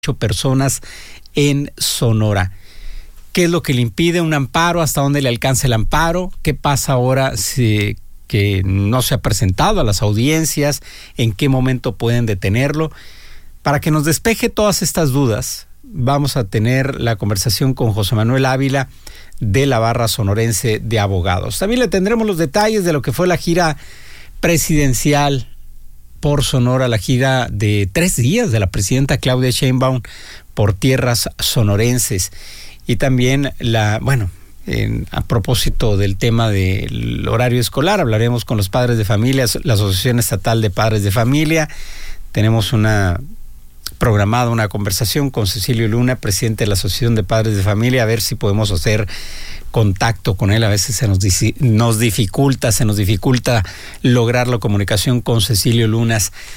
personas en Sonora. ¿Qué es lo que le impide un amparo? ¿Hasta dónde le alcanza el amparo? ¿Qué pasa ahora si que no se ha presentado a las audiencias? ¿En qué momento pueden detenerlo? Para que nos despeje todas estas dudas, vamos a tener la conversación con José Manuel Ávila de la Barra Sonorense de Abogados. También le tendremos los detalles de lo que fue la gira presidencial por Sonora, la gira de 3 días de la presidenta Claudia Sheinbaum por tierras sonorenses. Y también a propósito del tema del horario escolar, hablaremos con los padres de familia, la Asociación Estatal de Padres de Familia. Tenemos programada una conversación con Cecilio Luna, presidente de la Asociación de Padres de Familia, a ver si podemos hacer contacto con él. A veces se nos dificulta lograr la comunicación con Cecilio Luna.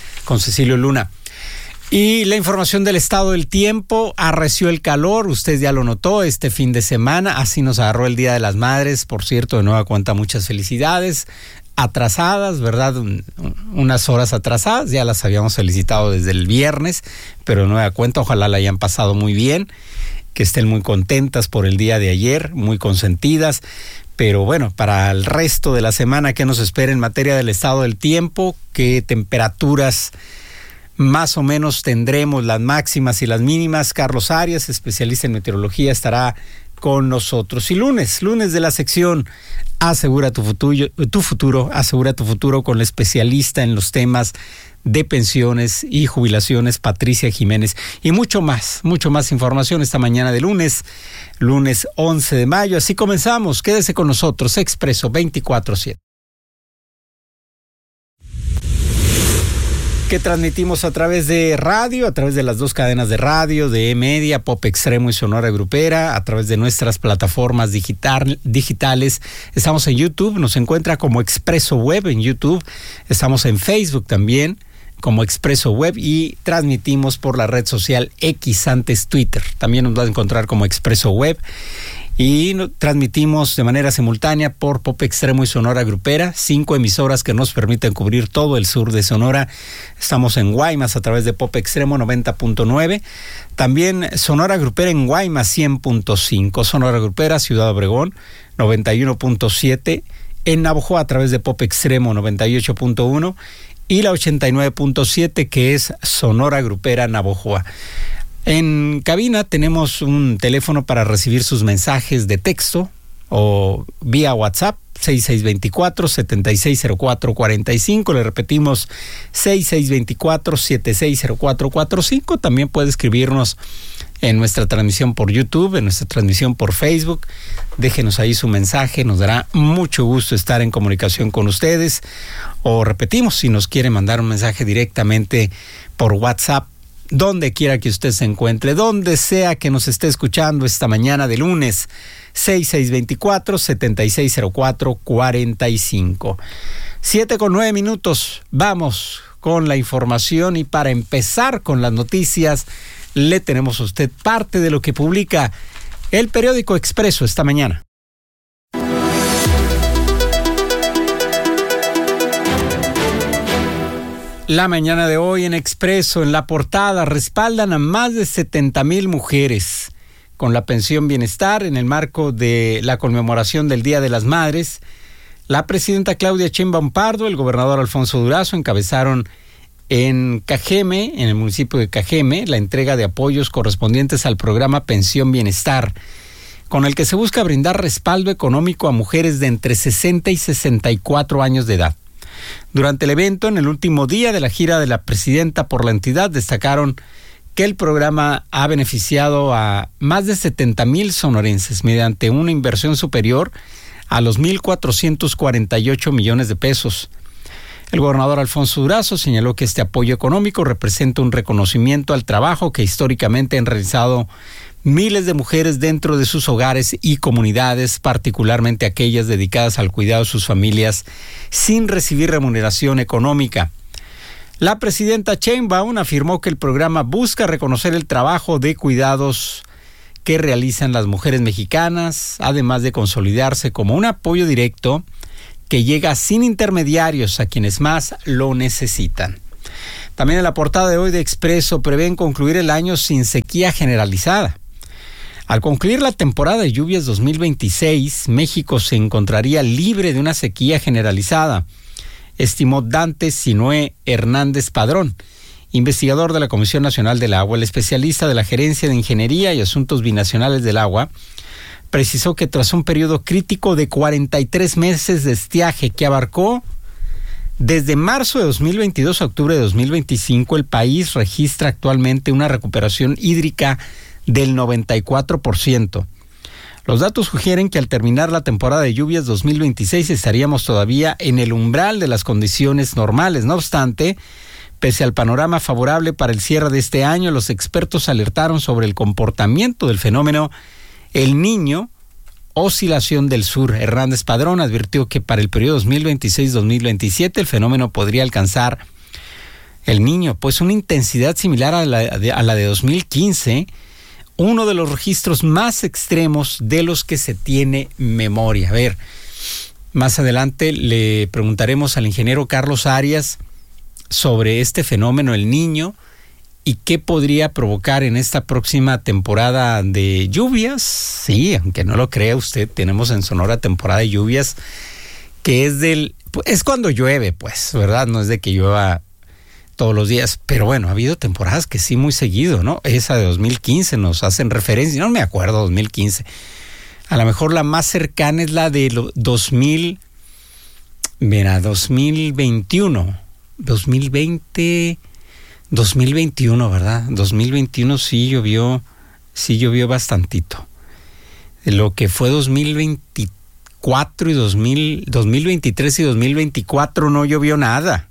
Y la información del estado del tiempo: arreció el calor, usted ya lo notó este fin de semana, así nos agarró el Día de las Madres. Por cierto, de nueva cuenta, muchas felicidades. Atrasadas, ¿verdad? Unas horas atrasadas, ya las habíamos felicitado desde el viernes, pero de nueva cuenta, ojalá la hayan pasado muy bien, que estén muy contentas por el día de ayer, muy consentidas. Pero bueno, para el resto de la semana, ¿qué nos espera en materia del estado del tiempo? ¿Qué temperaturas más o menos tendremos, las máximas y las mínimas? Carlos Arias, especialista en meteorología, estará con nosotros. Y lunes de la sección Asegura tu futuro, con la especialista en los temas de pensiones y jubilaciones, Patricia Jiménez, y mucho más información esta mañana de lunes 11 de mayo. Así comenzamos, quédese con nosotros, Expreso 24/7. Que transmitimos a través de radio, a través de las 2 cadenas de radio, de E-Media, Pop Extremo y Sonora Grupera, a través de nuestras plataformas digitales. Estamos en YouTube, nos encuentra como Expreso Web en YouTube. Estamos en Facebook también como Expreso Web y transmitimos por la red social X, antes Twitter. También nos va a encontrar como Expreso Web. Y transmitimos de manera simultánea por Pop Extremo y Sonora Grupera, 5 emisoras que nos permiten cubrir todo el sur de Sonora. Estamos en Guaymas a través de Pop Extremo 90.9, también Sonora Grupera en Guaymas 100.5, Sonora Grupera Ciudad Obregón 91.7, en Navojoa a través de Pop Extremo 98.1 y la 89.7 que es Sonora Grupera Navojoa. En cabina tenemos un teléfono para recibir sus mensajes de texto o vía WhatsApp, 6624-760445. Le repetimos, 6624-760445. También puede escribirnos en nuestra transmisión por YouTube, en nuestra transmisión por Facebook. Déjenos ahí su mensaje, nos dará mucho gusto estar en comunicación con ustedes. O repetimos, si nos quiere mandar un mensaje directamente por WhatsApp, donde quiera que usted se encuentre, donde sea que nos esté escuchando esta mañana de lunes, 6624-760445. 7:09. Vamos con la información y para empezar con las noticias, le tenemos a usted parte de lo que publica el periódico Expreso esta mañana. La mañana de hoy en Expreso, en la portada: respaldan a más de 70,000 mujeres con la pensión bienestar en el marco de la conmemoración del Día de las Madres. La presidenta Claudia Sheinbaum Pardo, el gobernador Alfonso Durazo encabezaron en Cajeme, en el municipio de Cajeme, la entrega de apoyos correspondientes al programa Pensión Bienestar, con el que se busca brindar respaldo económico a mujeres de entre 60 y 64 años de edad. Durante el evento, en el último día de la gira de la presidenta por la entidad, destacaron que el programa ha beneficiado a más de 70,000 sonorenses mediante una inversión superior a los 1,448 millones de pesos. El gobernador Alfonso Durazo señaló que este apoyo económico representa un reconocimiento al trabajo que históricamente han realizado miles de mujeres dentro de sus hogares y comunidades, particularmente aquellas dedicadas al cuidado de sus familias sin recibir remuneración económica. La presidenta Sheinbaum afirmó que el programa busca reconocer el trabajo de cuidados que realizan las mujeres mexicanas, además de consolidarse como un apoyo directo que llega sin intermediarios a quienes más lo necesitan. También en la portada de hoy de Expreso prevén concluir el año sin sequía generalizada. Al concluir la temporada de lluvias 2026, México se encontraría libre de una sequía generalizada, estimó Dante Sinué Hernández Padrón, investigador de la Comisión Nacional del Agua. El especialista de la Gerencia de Ingeniería y Asuntos Binacionales del Agua precisó que tras un periodo crítico de 43 meses de estiaje que abarcó desde marzo de 2022 a octubre de 2025, el país registra actualmente una recuperación hídrica del 94%. Los datos sugieren que al terminar la temporada de lluvias 2026 estaríamos todavía en el umbral de las condiciones normales. No obstante, pese al panorama favorable para el cierre de este año, los expertos alertaron sobre el comportamiento del fenómeno El Niño, oscilación del sur. Hernández Padrón advirtió que para el periodo 2026-2027 el fenómeno podría alcanzar El Niño, pues una intensidad similar a la de 2015, uno de los registros más extremos de los que se tiene memoria. A ver, más adelante le preguntaremos al ingeniero Carlos Arias sobre este fenómeno El Niño y qué podría provocar en esta próxima temporada de lluvias. Sí, aunque no lo crea usted, tenemos en Sonora temporada de lluvias que es cuando llueve, pues, ¿verdad? No es de que llueva todos los días, pero bueno, ha habido temporadas que sí muy seguido, ¿no? Esa de 2015 nos hacen referencia, no me acuerdo, 2015. A lo mejor la más cercana es la de 2021, 2021, ¿verdad? 2021 sí llovió bastantito. Lo que fue 2024 y 2023 y 2024 no llovió nada.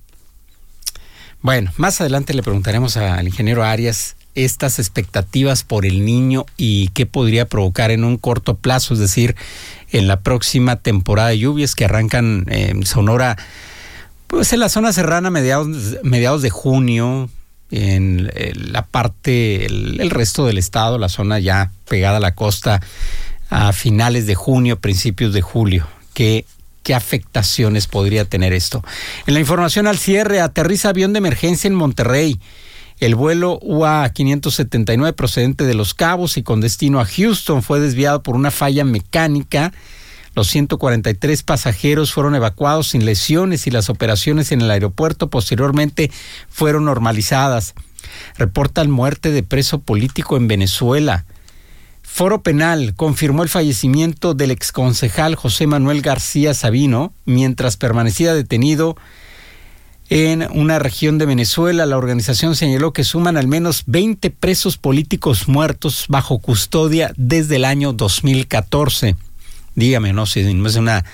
Bueno, más adelante le preguntaremos al ingeniero Arias estas expectativas por El Niño y qué podría provocar en un corto plazo, es decir, en la próxima temporada de lluvias que arrancan en Sonora, pues en la zona serrana mediados de junio, en la parte, el resto del estado, la zona ya pegada a la costa, a finales de junio, principios de julio. ¿Qué afectaciones podría tener esto? En la información al cierre, aterriza avión de emergencia en Monterrey. El vuelo UA 579 procedente de Los Cabos y con destino a Houston fue desviado por una falla mecánica. Los 143 pasajeros fueron evacuados sin lesiones y las operaciones en el aeropuerto posteriormente fueron normalizadas. Reportan muerte de preso político en Venezuela. Foro Penal confirmó el fallecimiento del exconcejal José Manuel García Sabino mientras permanecía detenido en una región de Venezuela. La organización señaló que suman al menos 20 presos políticos muertos bajo custodia desde el año 2014. Dígame, ¿no? Si no es una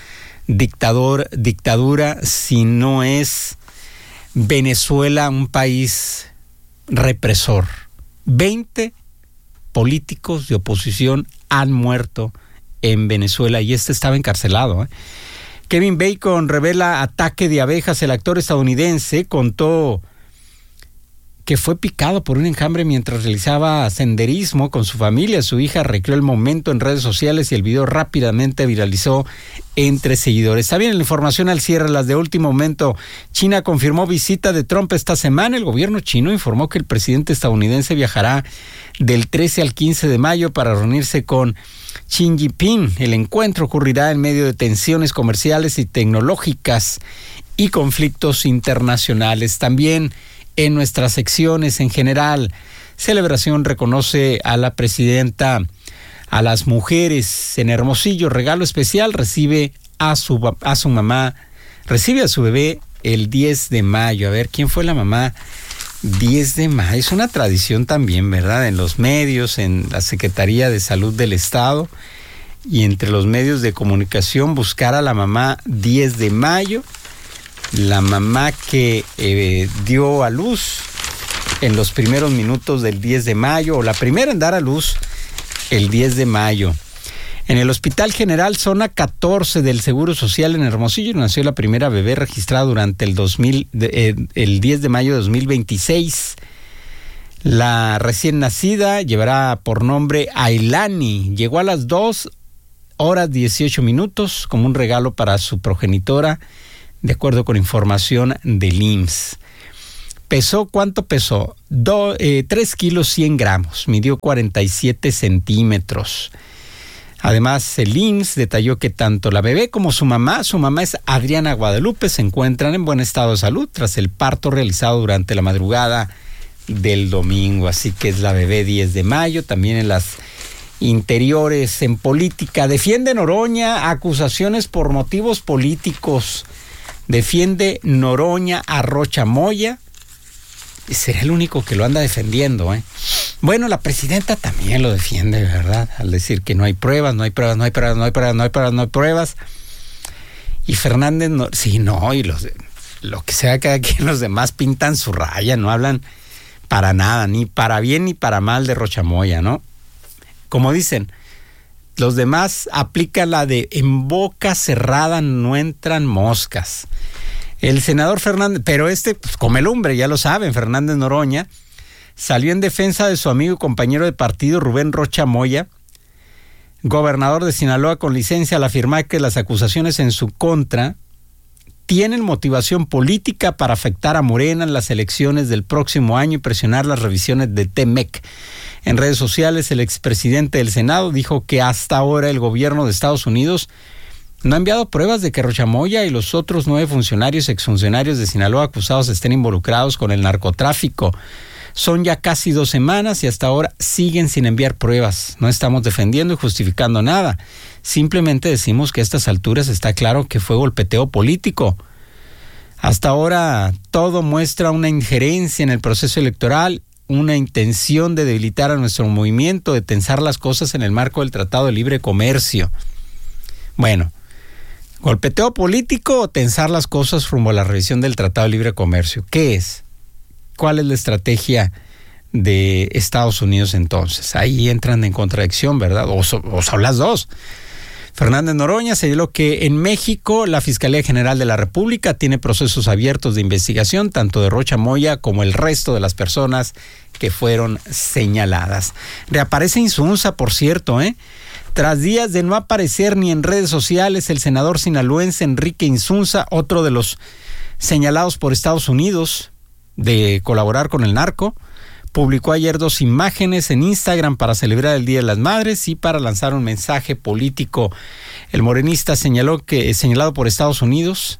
dictadura, si no es Venezuela un país represor. 20 políticos de oposición han muerto en Venezuela y estaba encarcelado. Kevin Bacon revela ataque de abejas. El actor estadounidense contó que fue picado por un enjambre mientras realizaba senderismo con su familia. Su hija recreó el momento en redes sociales y el video rápidamente viralizó entre seguidores. Está bien, la información al cierre, las de último momento. China confirmó visita de Trump esta semana. El gobierno chino informó que el presidente estadounidense viajará del 13 al 15 de mayo para reunirse con Xi Jinping. El encuentro ocurrirá en medio de tensiones comerciales y tecnológicas y conflictos internacionales. También en nuestras secciones en general, celebración reconoce a la presidenta a las mujeres en Hermosillo. Regalo especial, recibe a su mamá, recibe a su bebé el 10 de mayo. A ver, ¿quién fue la mamá? 10 de mayo, es una tradición también, ¿verdad? En los medios, en la Secretaría de Salud del Estado y entre los medios de comunicación, buscar a la mamá 10 de mayo, la mamá que dio a luz en los primeros minutos del 10 de mayo, o la primera en dar a luz el 10 de mayo. En el Hospital General Zona 14 del Seguro Social en Hermosillo nació la primera bebé registrada durante el 10 de mayo de 2026. La recién nacida llevará por nombre Ailani. Llegó a las 2:18 como un regalo para su progenitora, de acuerdo con información del IMSS. ¿Cuánto pesó? 3 kilos 100 gramos, midió 47 centímetros. Además, el IMSS detalló que tanto la bebé como su mamá es Adriana Guadalupe, se encuentran en buen estado de salud tras el parto realizado durante la madrugada del domingo. Así que es la bebé 10 de mayo, también en las interiores en política. Defiende Noroña acusaciones por motivos políticos. Defiende Noroña a Rocha Moya. Será el único que lo anda defendiendo, ¿eh? Bueno, la presidenta también lo defiende, ¿verdad? Al decir que no hay pruebas. Y Fernández, lo que sea cada quien, los demás pintan su raya, no hablan para nada, ni para bien ni para mal de Rocha Moya, ¿no? Como dicen, los demás aplican la de en boca cerrada no entran moscas. El senador Fernández, pero pues come lumbre, ya lo saben, Fernández Noroña, salió en defensa de su amigo y compañero de partido Rubén Rocha Moya, gobernador de Sinaloa con licencia, al afirmar que las acusaciones en su contra tienen motivación política para afectar a Morena en las elecciones del próximo año y presionar las revisiones de TEMEC. En redes sociales, el expresidente del Senado dijo que hasta ahora el gobierno de Estados Unidos no ha enviado pruebas de que Rocha Moya y los otros 9 funcionarios, exfuncionarios de Sinaloa acusados estén involucrados con el narcotráfico. Son ya casi 2 semanas y hasta ahora siguen sin enviar pruebas. No estamos defendiendo y justificando nada. Simplemente decimos que a estas alturas está claro que fue golpeteo político. Hasta ahora todo muestra una injerencia en el proceso electoral, una intención de debilitar a nuestro movimiento, de tensar las cosas en el marco del Tratado de Libre Comercio. Bueno, ¿golpeteo político o tensar las cosas rumbo a la revisión del Tratado de Libre Comercio? ¿Qué es? ¿Cuál es la estrategia de Estados Unidos entonces? Ahí entran en contradicción, ¿verdad? O son las dos. Fernández Noroña señaló que en México la Fiscalía General de la República tiene procesos abiertos de investigación, tanto de Rocha Moya como el resto de las personas que fueron señaladas. Reaparece Insunza, por cierto, Tras días de no aparecer ni en redes sociales, el senador sinaloense Enrique Insunza, otro de los señalados por Estados Unidos de colaborar con el narco, publicó ayer 2 imágenes en Instagram para celebrar el Día de las Madres y para lanzar un mensaje político. El morenista señalado por Estados Unidos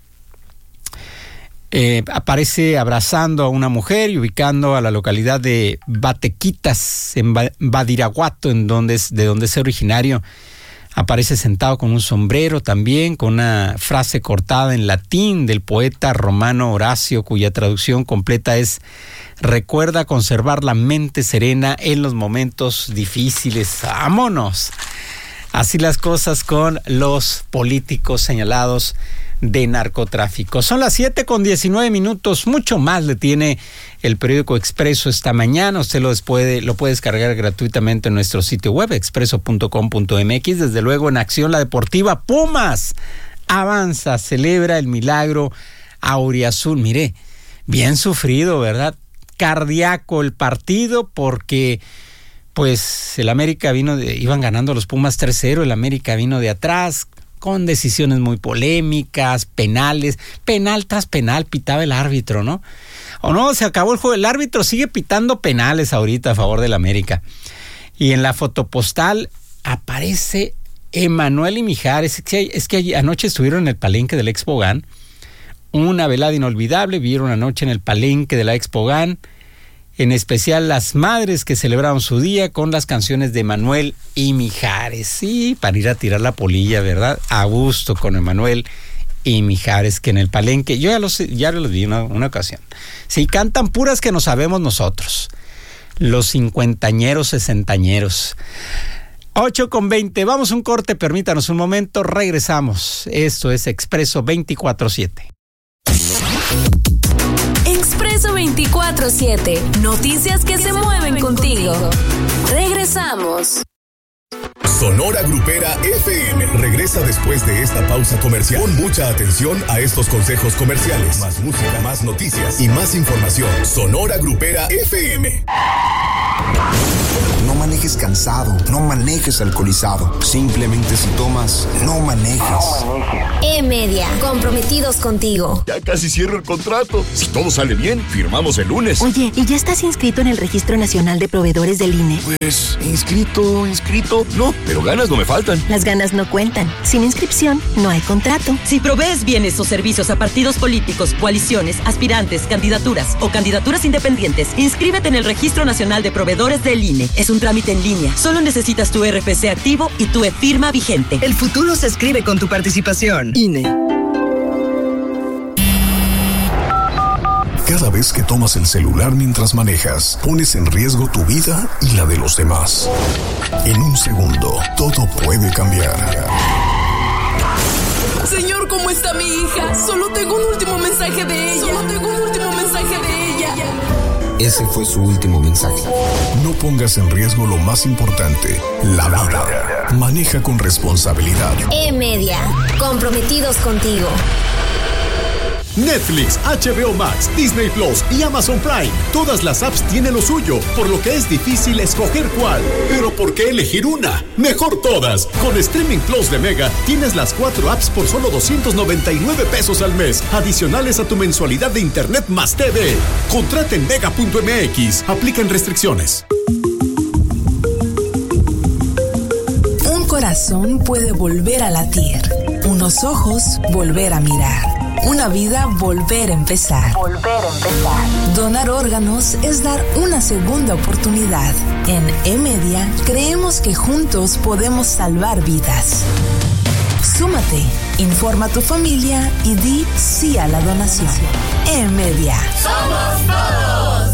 aparece abrazando a una mujer y ubicando a la localidad de Batequitas, en Badiraguato, de donde es originario. Aparece sentado con un sombrero también, con una frase cortada en latín del poeta romano Horacio, cuya traducción completa es: recuerda conservar la mente serena en los momentos difíciles. ¡Vámonos! Así las cosas con los políticos señalados de narcotráfico. Son las 7:19. Mucho más le tiene el periódico Expreso esta mañana. Usted lo puede descargar gratuitamente en nuestro sitio web, expreso.com.mx. Desde luego, en acción, la deportiva Pumas avanza, celebra el milagro auriazul. Mire, bien sufrido, ¿verdad? Cardíaco el partido, porque pues el América iban ganando los Pumas 3-0, el América vino de atrás, con decisiones muy polémicas, penales, penal tras penal pitaba el árbitro, ¿no? O no, se acabó el juego, el árbitro sigue pitando penales ahorita a favor del América. Y en la fotopostal aparece Emanuel y Mijares. Es que anoche estuvieron en el palenque del Expo GAN, una velada inolvidable, vieron anoche en el palenque de la Expo GAN, en especial las madres que celebraron su día con las canciones de Emanuel y Mijares. Sí, para ir a tirar la polilla, ¿verdad? A gusto con Emanuel y Mijares, que en el palenque, yo ya los vi una ocasión. Sí, cantan puras que no sabemos nosotros, los cincuentañeros, sesentañeros. 8:20, vamos a un corte, permítanos un momento, regresamos. Esto es Expreso 24/7. Expreso 24/7. Noticias que se mueven contigo. Regresamos. Sonora Grupera FM regresa después de esta pausa comercial. Pon mucha atención a estos consejos comerciales. Más música, más noticias y más información. Sonora Grupera FM. No manejes manejes cansado, no manejes alcoholizado. Simplemente si tomas, no manejes. E-Media, comprometidos contigo. Ya casi cierro el contrato. Si todo sale bien, firmamos el lunes. Oye, ¿y ya estás inscrito en el Registro Nacional de Proveedores del INE? Pues, inscrito, no, pero ganas no me faltan. Las ganas no cuentan. Sin inscripción, no hay contrato. Si provees bienes o servicios a partidos políticos, coaliciones, aspirantes, candidaturas o candidaturas independientes, inscríbete en el Registro Nacional de Proveedores del INE. Es un trámite en línea. Solo necesitas tu RFC activo y tu e-firma vigente. El futuro se escribe con tu participación. INE. Cada vez que tomas el celular mientras manejas, pones en riesgo tu vida y la de los demás. En un segundo, todo puede cambiar. Señor, ¿cómo está mi hija? Solo tengo un último mensaje de ella. Ese fue su último mensaje. No pongas en riesgo lo más importante, la vida. Maneja con responsabilidad. E-Media, comprometidos contigo. Netflix, HBO Max, Disney Plus y Amazon Prime. Todas las apps tienen lo suyo, por lo que es difícil escoger cuál. Pero ¿por qué elegir una? Mejor todas. Con Streaming Plus de Mega tienes las 4 apps por solo 299 pesos al mes, adicionales a tu mensualidad de internet más TV. Contrata en mega.mx. Aplican restricciones. Un corazón puede volver a latir, unos ojos volver a mirar, una vida volver a empezar. Donar órganos es dar una segunda oportunidad. En E-Media creemos que juntos podemos salvar vidas. Súmate, informa a tu familia y di sí a la donación. E-Media. ¡Somos todos!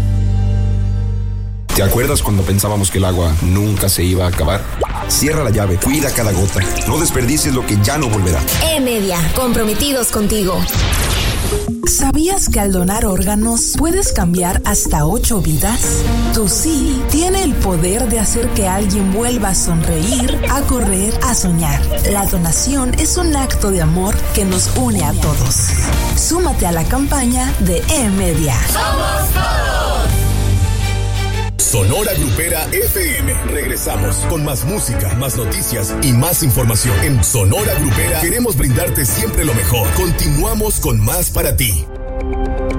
¿Te acuerdas cuando pensábamos que el agua nunca se iba a acabar? Cierra la llave, cuida cada gota. No desperdicies lo que ya no volverá. E-Media, comprometidos contigo. ¿Sabías que al donar órganos puedes cambiar hasta 8 vidas? Tu sí tiene el poder de hacer que alguien vuelva a sonreír, a correr, a soñar. La donación es un acto de amor que nos une a todos. Súmate a la campaña de E-Media. ¡Somos todos! Sonora Grupera FM. Regresamos con más música, más noticias y más información. En Sonora Grupera queremos brindarte siempre lo mejor. Continuamos con más para ti.